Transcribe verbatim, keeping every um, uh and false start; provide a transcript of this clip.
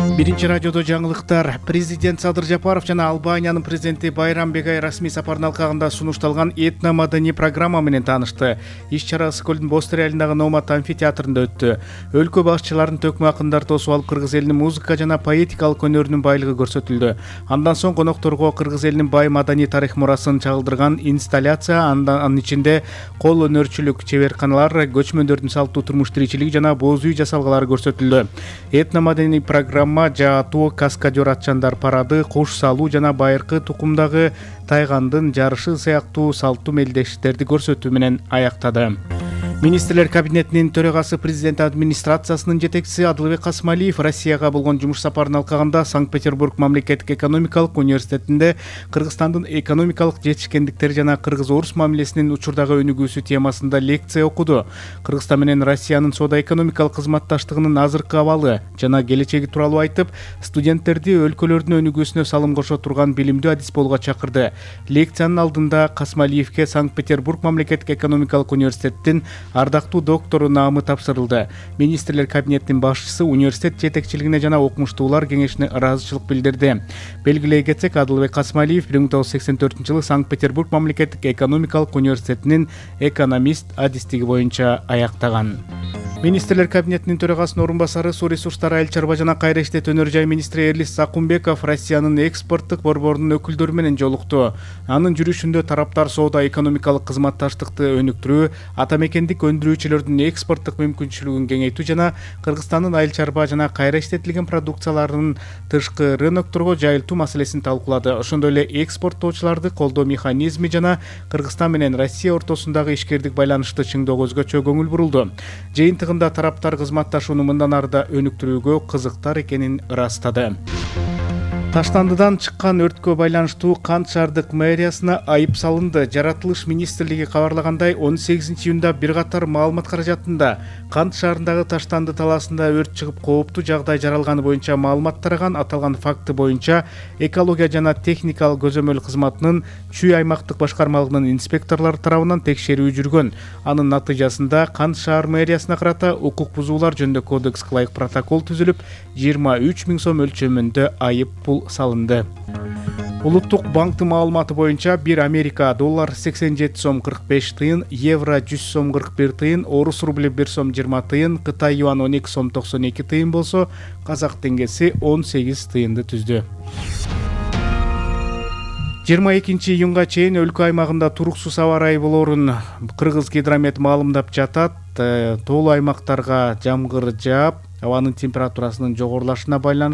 Биринчи радиодо жаңылыктар. Президент Садыр Жапаров жана Албаниянын президенти Байрам Бегай расмий сапардын алкагында сунушталган этно-маданий программа менен таанышты. Иш-чара Сколдун Бостер айылындагы Номат амфитеатрында өттү. Өлкө башчыларын төкмө акындар тосуп алып кыргыз элинин музыка жана поэтикалык өнөрүнүн байлыгы көрсөтүлдү. Андан соң конокторго кыргыз элинин бай маданий тарых мурасын чагылдырган инсталляция, анын ичинде кол өнөрчүлүк чеберканалар, көчмөндөрдүн салттуу турмуш тиричилиги жана боз үй жасалгалары көрсөтүлдү. Этно-маданий программа жаатуу, каскадер атчандар парады, кош салуу жана байыркы тукумдагы тайгандын жарышы сыяктуу салттуу мелдештерди көрсөтүү менен аяктады. Министрлер кабинетинин төрагасы президент администрациясынын жетекчиси Адылбек Касмалиев Россияга болгон жумуш сапарынын алкагында Санкт-Петербург мамлекеттик экономикалык университетинде Кыргызстандын экономикалык жетишкендиктери жана кыргыз-орус мамилесинин учурдагы өнүгүүсү темасында лекция окуду. Кыргызстан менен Россиянын соода-экономикалык кызматташтыгынын азыркы абалы жана келечеги тууралуу айтып, студенттерди өлкөлөрдүн өнүгүүсүнө салым кошо турган билимдүү адис болууга чакырды. Лекциянын алдында Касмалиевке Санкт-Петербург мамлекеттик экономикалык университеттин ардактуу доктору наамы тапшырылды. Министрлер кабинетинин башчысы университет жетекчилигине жана окумуштуулар кеңешине ыраазычылык билдирди. Белгилей кетсек, Адылбек Касмалиев бир миң тогуз жүз сексен төртүнчү жылы Санкт-Петербург мамлекеттик экономикалык университетинин экономист адистиги боюнча аяктаган. Министрлер кабинетинин төрагасынын орун басары, суу ресурстары, айыл чарба жана кайра иштет өнөр жай министри Эрлис Сакунбеков Россиянын экспорттук борборунун өкүлдөрү менен жолукту. Анын жүрүшүндө тараптар соода-экономикалык кызматташтыкты өнүктүрүү, ата мекендик өндүрүүчүлөрдүн экспорттук мүмкүнчүлүгүн кеңейтүү жана Кыргызстандын айыл чарба жана кайра иштетилген продукцияларынын тышкы рынокторго жайылтуу маселесин талкуулады. Ошондой эле экспорттоочуларды колдоо механизми жана Кыргызстан менен Россия ортосундагы ишкердик байланышты чыңдоого өзгөчө көңүл бурулду. Жыйынтыгында тараптар кызматташууну мындан ары да өнүктүрүүгө кызыктар экенин ырастады. Таштандыдан чыккан өрткө байланыштуу Кант шаардык мэриясына айып салынды. Жаратылыш министрлиги кабарлагандай, он сегизинчи июнда бир катар маалымат каражатында Кант шаарындагы Таштанды талаасында өрт чыгып кооптуу жагдай жаралганы боюнча маалымат тараган. Аталган факты боюнча экология жана техникалык көзөмөл кызматынын Чүй аймактык башкармалыгынын инспекторлору тарабынан текшерүү жүргөн. Анын натыйжасында Кант шаар мэриясына карата укук бузуулар жөнүндө кодекске ылайык протокол түзүлүп, жыйырма үч миң сом өлчөмүндө айып пул салынды. Улуттук банктын маалыматы боюнча бир Америка доллар сексен жети сом кырк беш тыйын, евро жүз сом кырк бир тыйын, орус рубли бир сом жыйырма тыйын, Кытай юан он эки сом токсон эки тыйын болсо, казак теңгеси он сегиз тыйынды түздү. жыйырма экинчи июнга чейин өлкө аймагында туруксуз аба ырайы болоорун Кыргыз гидромет маалымдап жатат. Тоолуу аймактарга жамгыр жаап, абанын температурасынын жогорулашына байланыштуу